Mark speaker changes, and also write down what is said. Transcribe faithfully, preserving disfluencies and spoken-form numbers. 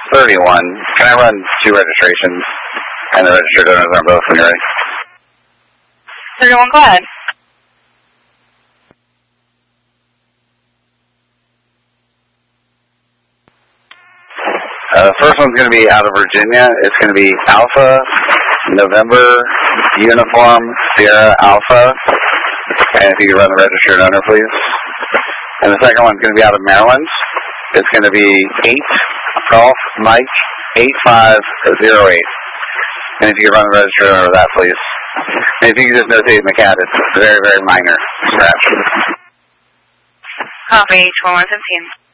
Speaker 1: thirty-one. Can I run two registrations and the registered owners are both when you're ready?
Speaker 2: thirty-one, go ahead.
Speaker 1: Uh, the first one's going to be out of Virginia. It's going to be Alpha, November, Uniform, Sierra, Alpha. And if you could run the registered owner, please. And the second one's going to be out of Maryland. It's going to be eight, Golf, Mike, eight five zero eight. And if you could run the registered owner of that, please. And if you could just notate in the cat, it's very, very minor scratch.
Speaker 2: Copy, H one one fifteen.